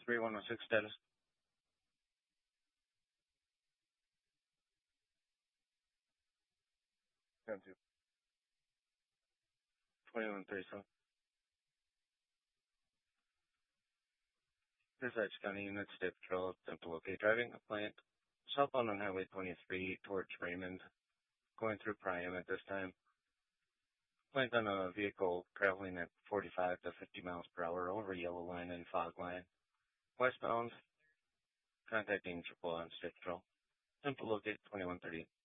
3106 status. 2137. Dispatch County Unit State Patrol, Temple OK, driving a plant southbound on Highway 23 towards Raymond, going through Priam at this time. Plant on a vehicle traveling at 45 to 50 miles per hour over yellow line and fog line. Westbound, contacting Triple on State Patrol. Temple OK 2138.